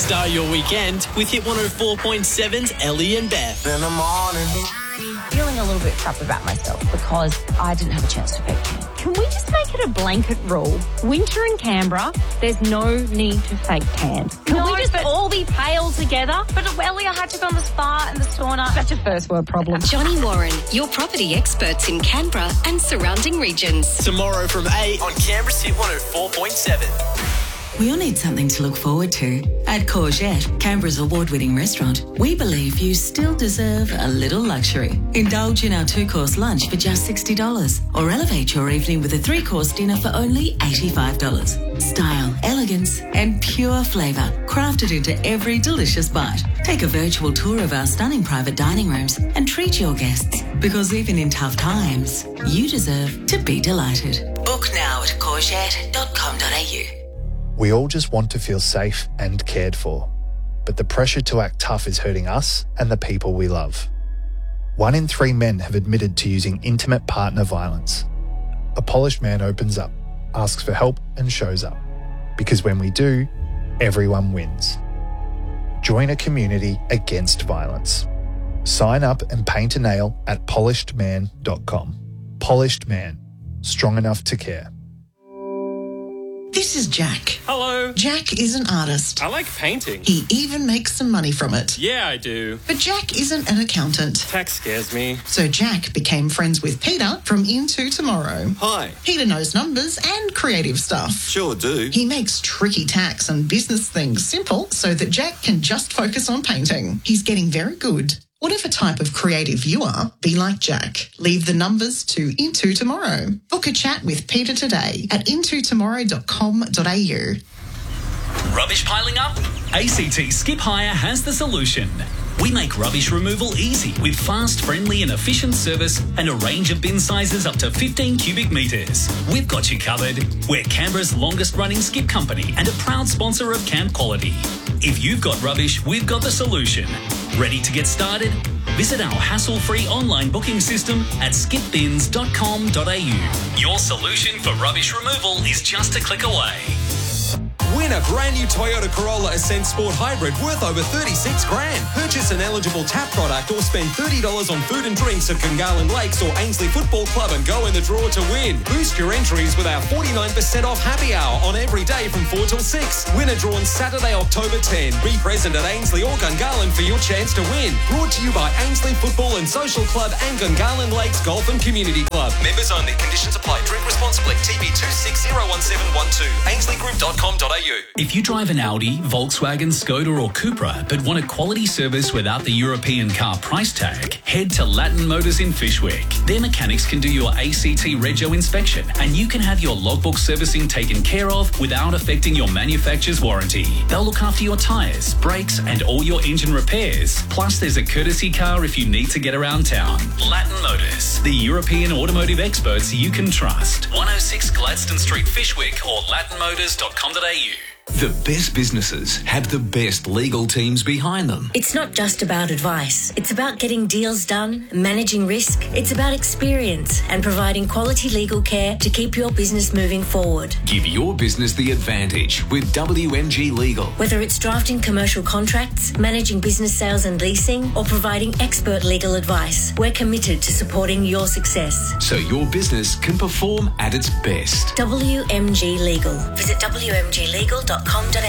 Start your weekend with Hit 104.7's Ellie and Beth. In the morning. Feeling a little bit crap about myself because I didn't have a chance to fake tan. Can we just make it a blanket rule? Winter in Canberra, there's no need to fake tan. Can we just all be pale together? But Ellie, I had to go on the spa and the sauna. Such a first world problem. Johnny Warren, your property experts in Canberra and surrounding regions. Tomorrow from 8 on Canberra's Hit 104.7. We all need something to look forward to. At Courgette, Canberra's award-winning restaurant, we believe you still deserve a little luxury. Indulge in our 2-course lunch for just $60 or elevate your evening with a 3-course dinner for only $85. Style, elegance and pure flavour crafted into every delicious bite. Take a virtual tour of our stunning private dining rooms and treat your guests, because even in tough times, you deserve to be delighted. Book now at courgette.com.au. We all just want to feel safe and cared for, but the pressure to act tough is hurting us and the people we love. 1 in 3 men have admitted to using intimate partner violence. A polished man opens up, asks for help and shows up. Because when we do, everyone wins. Join a community against violence. Sign up and paint a nail at polishedman.com. Polished Man, strong enough to care. This is Jack. Hello. Jack is an artist. I like painting. He even makes some money from it. Yeah, I do. But Jack isn't an accountant. Tax scares me. So Jack became friends with Peter from Into Tomorrow. Hi. Peter knows numbers and creative stuff. Sure do. He makes tricky tax and business things simple so that Jack can just focus on painting. He's getting very good. Whatever type of creative you are, be like Jack. Leave the numbers to Into Tomorrow. Book a chat with Peter today at intotomorrow.com.au. Rubbish piling up? ACT Skip Hire has the solution. We make rubbish removal easy with fast, friendly and efficient service and a range of bin sizes up to 15 cubic metres. We've got you covered. We're Canberra's longest running skip company and a proud sponsor of Camp Quality. If you've got rubbish, we've got the solution. Ready to get started? Visit our hassle-free online booking system at skipbins.com.au. Your solution for rubbish removal is just a click away. Win a brand new Toyota Corolla Ascent Sport Hybrid worth over $36 grand. Purchase an eligible TAP product or spend $30 on food and drinks at Gungahlin Lakes or Ainsley Football Club and go in the draw to win. Boost your entries with our 49% off happy hour on every day from 4 till 6. Winner drawn Saturday, October 10. Be present at Ainsley or Gungahlin for your chance to win. Brought to you by Ainsley Football and Social Club and Gungahlin Lakes Golf and Community Club. Members only. Conditions apply. Drink responsibly. TB26011712. AinsleyGroup.com.au. If you drive an Audi, Volkswagen, Skoda or Cupra but want a quality service without the European car price tag, head to Latin Motors in Fyshwick. Their mechanics can do your ACT Rego inspection and you can have your logbook servicing taken care of without affecting your manufacturer's warranty. They'll look after your tyres, brakes and all your engine repairs. Plus there's a courtesy car if you need to get around town. Latin Motors, the European automotive experts you can trust. 106 Gladstone Street, Fyshwick or latinmotors.com.au. The best businesses have the best legal teams behind them. It's not just about advice. It's about getting deals done, managing risk. It's about experience and providing quality legal care to keep your business moving forward. Give your business the advantage with WMG Legal. Whether it's drafting commercial contracts, managing business sales and leasing, or providing expert legal advice, we're committed to supporting your success. So your business can perform at its best. WMG Legal. Visit WMGlegal.com.au.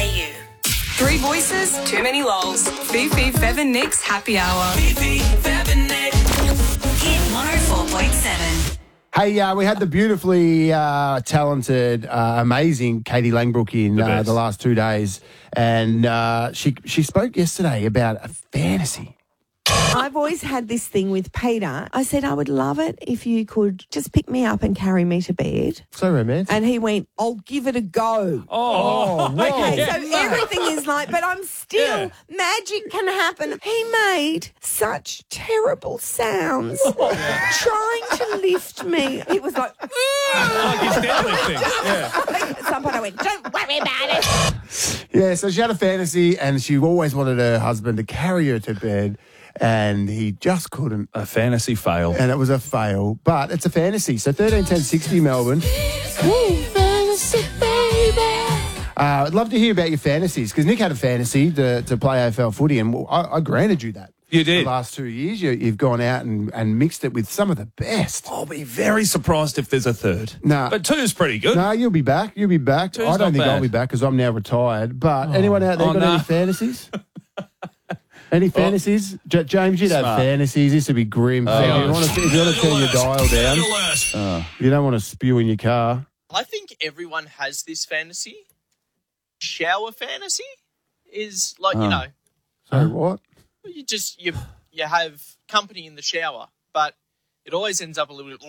3 voices, too many lols. Fifi, Fev and Nick's happy hour. Fifi, Fev and Nick. Hit 104.7. Hey, we had the beautifully talented, amazing Katie Langbrook in the last 2 days, and she spoke yesterday about a fantasy. I've always had this thing with Peter. I said, I would love it if you could just pick me up and carry me to bed. So romantic. And he went, I'll give it a go. Oh, okay, so everything is like, but I'm still, magic can happen. He made such terrible sounds trying to lift me. It was like, like his deadlifting. Yeah. At some point I went, don't worry about it. Yeah, so she had a fantasy and she always wanted her husband to carry her to bed. And he just couldn't. A fantasy fail. And it was a fail. But it's a fantasy. So 13 10 60 Melbourne. Woo, fantasy, baby. I'd love to hear about your fantasies, because Nick had a fantasy to play AFL footy, and I granted you that. You did. The last 2 years, you've gone out and mixed it with some of the best. I'll be very surprised if there's a third. No. But 2 is pretty good. No, you'll be back. You'll be back. Two's I don't not think bad. I'll be back because I'm now retired. But anyone out there got any fantasies? Any fantasies? James, you'd have Smart. fantasies. This would be grim. So if you want to turn your dial down, you don't want to spew in your car. I think everyone has this fantasy. Shower fantasy is like, So what? you have company in the shower, but it always ends up a little bit.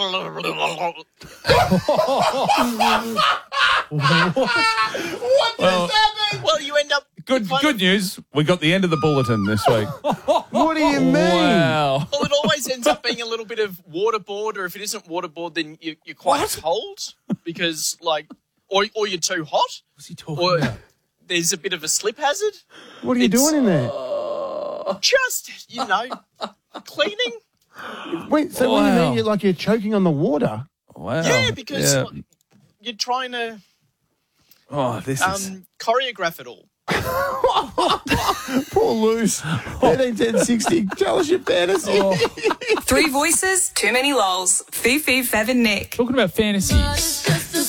Well, you end up. Good news. We got the end of the bulletin this week. What do you mean? Wow. Well, it always ends up being a little bit of waterboard, or if it isn't waterboard, then you're quite cold because, or you're too hot. What's he talking about? There's a bit of a slip hazard. What are you doing in there? Just, cleaning. Wait, so what do you mean? You're choking on the water? Wow. Yeah, because you're trying to this is... choreograph it all. Poor Luce. 131060. Tell us your fantasy. 3 voices, too many lols. Fifi, Fev and Nick. Talking about fantasies.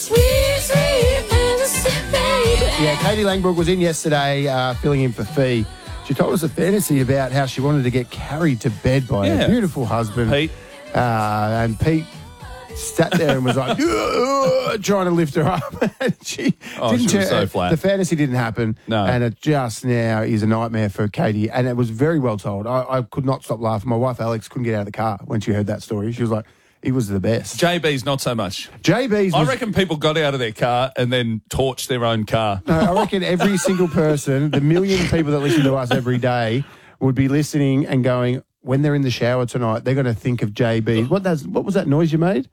Yeah, Katie Langbrook was in yesterday filling in for Fee. She told us a fantasy about how she wanted to get carried to bed by her beautiful husband. Pete. And Pete sat there and was like, trying to lift her up. And she was so flat. The fantasy didn't happen. No. And it just now is a nightmare for Katie. And it was very well told. I could not stop laughing. My wife, Alex, couldn't get out of the car when she heard that story. She was like, he was the best. JB's not so much. I reckon people got out of their car and then torched their own car. No, I reckon every single person, the million people that listen to us every day, would be listening and going, when they're in the shower tonight, they're going to think of JB. What was that noise you made?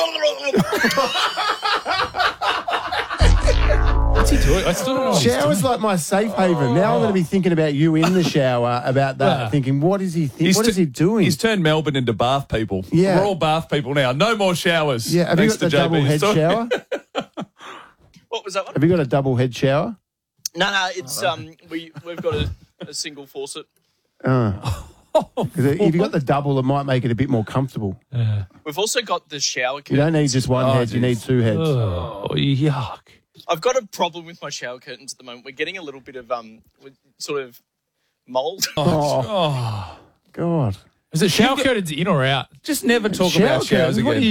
What's he doing? I still don't know what he's Shower's doing. like my safe haven. Now I'm going to be thinking about you in the shower, about that, thinking, what is he What is he doing? He's turned Melbourne into bath people. Yeah. We're all bath people now. No more showers. Yeah, have you got the double head shower? What was that one? Have you got a double head shower? No, it's we've got a single faucet. Because if you got the double, it might make it a bit more comfortable. We've also got the shower curtains. You don't need just one head, you need 2 heads. Oh, yuck. I've got a problem with my shower curtains at the moment. We're getting a little bit of sort of mold. Oh, God. Is it shower curtains in or out? Just never talk Shower about showers curtains? What again. do